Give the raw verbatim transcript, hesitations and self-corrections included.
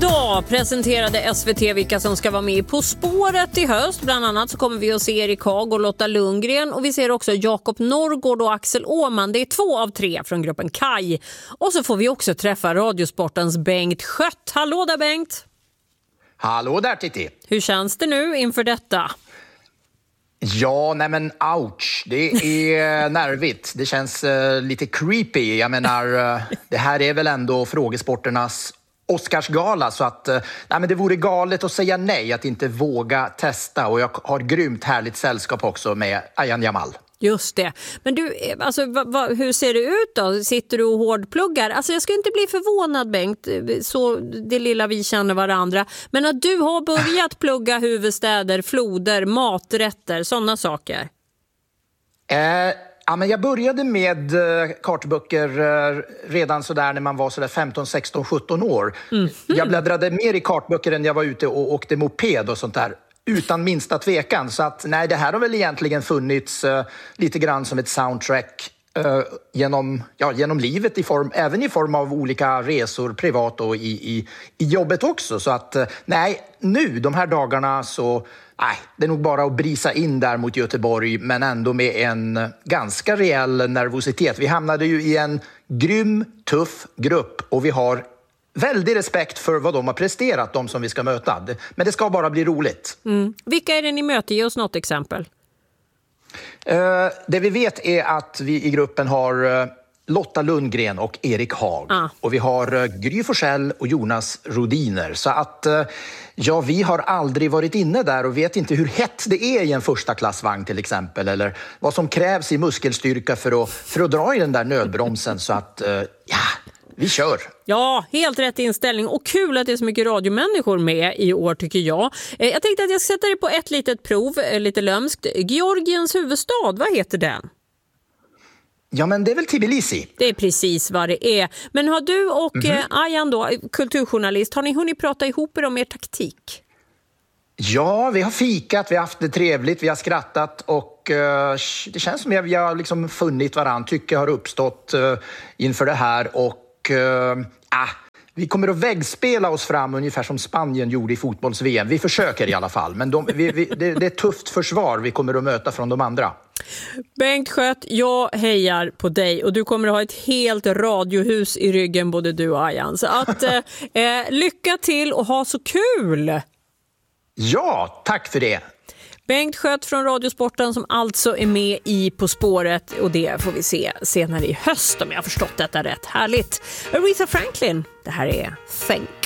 Idag presenterade S V T vilka som ska vara med På spåret i höst. Bland annat så kommer vi att se Erik Haag och Lotta Lundgren. Och vi ser också Jakob Norrgård och Axel Åhman. Det är två av tre från gruppen Kaj. Och så får vi också träffa Radiosportens Bengt Schött. Hallå där Bengt! Hallå där Titti! Hur känns det nu inför detta? Ja, nej men ouch. Det är nervigt. Det känns uh, lite creepy. Jag menar, uh, det här är väl ändå frågesporternas Oscarsgala, så att uh, nej, men det vore galet att säga nej, att inte våga testa. Och jag har grymt härligt sällskap också med Ayaan Jamal. Just det. Men du, alltså, va, va, hur ser det ut då? Sitter du och hårdpluggar? Alltså jag ska inte bli förvånad Bengt, så det lilla vi känner varandra. Men att du har börjat plugga huvudstäder, floder, maträtter, sådana saker. Eh, ja, men jag började med eh, kartböcker eh, redan sådär när man var sådär femton, sexton, sjutton år. Mm. Jag bläddrade mer i kartböcker än jag var ute och åkte moped och sånt där. Utan minsta tvekan. Så att nej, det här har väl egentligen funnits uh, lite grann som ett soundtrack uh, genom, ja, genom livet, i form, även i form av olika resor privat och i, i, i jobbet också. Så att uh, nej, nu de här dagarna så nej, det är nog bara att brisa in där mot Göteborg, men ändå med en ganska rejäl nervositet. Vi hamnade ju i en grym, tuff grupp och vi har väldigt respekt för vad de har presterat, de som vi ska möta. Men det ska bara bli roligt. Mm. Vilka är det ni möter? Ge oss något exempel. Uh, det vi vet är att vi i gruppen har uh, Lotta Lundgren och Erik Haag. Ah. Och vi har uh, Gry Forssell och Jonas Rodiner. Så att uh, ja, vi har aldrig varit inne där och vet inte hur hett det är i en första klassvagn till exempel. Eller vad som krävs i muskelstyrka för att, för att dra i den där nödbromsen. Så att uh, ja... Vi kör! Ja, helt rätt inställning och kul att det är så mycket radiomänniskor med i år tycker jag. Jag tänkte att jag ska sätta dig på ett litet prov, lite lömskt. Georgiens huvudstad, vad heter den? Ja, men det är väl Tbilisi. Det är precis vad det är. Men har du och mm-hmm. Ayaan då, kulturjournalist, har ni hunnit prata ihop er om er taktik? Ja, vi har fikat, vi har haft det trevligt, vi har skrattat och uh, det känns som att vi har liksom funnit varann, tycker har uppstått uh, inför det här och Uh, ah, vi kommer att väggspela oss fram ungefär som Spanien gjorde i fotbolls-V M. Vi försöker i alla fall, men de, vi, vi, det, det är ett tufft försvar vi kommer att möta från de andra. Bengt Schött, jag hejar på dig och du kommer att ha ett helt radiohus i ryggen, både du och Ayaan. Så att, eh, lycka till och ha så kul! Ja, tack för det! Bengt Schött från Radiosporten som alltså är med i På spåret, och det får vi se senare i höst om jag har förstått detta rätt. Härligt. Aretha Franklin, det här är Faint.